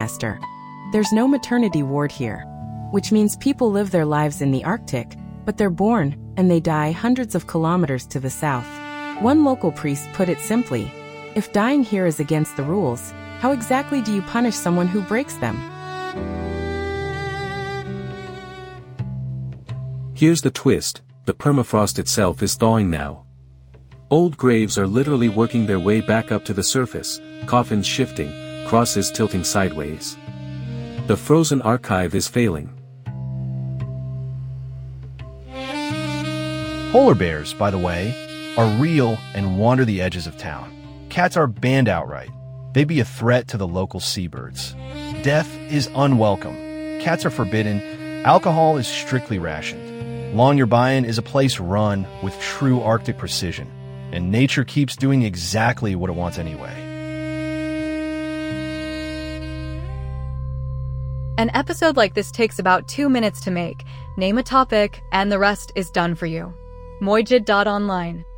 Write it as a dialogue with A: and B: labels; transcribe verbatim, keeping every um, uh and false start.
A: trimester. There's no maternity ward here, which means people live their lives in the Arctic, but they're born and they die hundreds of kilometers to the south. One local priest put it simply, if dying here is against the rules, how exactly do you punish someone who breaks them?
B: Here's the twist, the permafrost itself is thawing now. Old graves are literally working their way back up to the surface, coffins shifting, crosses tilting sideways. The frozen archive is failing.
C: Polar bears, by the way, are real and wander the edges of town. Cats are banned outright. They'd be a threat to the local seabirds. Death is unwelcome. Cats are forbidden. Alcohol is strictly rationed. Lawn You're Buying is a place run with true Arctic precision, and nature keeps doing exactly what it wants anyway.
D: An episode like this takes about two minutes to make. Name a topic, and the rest is done for you. Moijid dot online.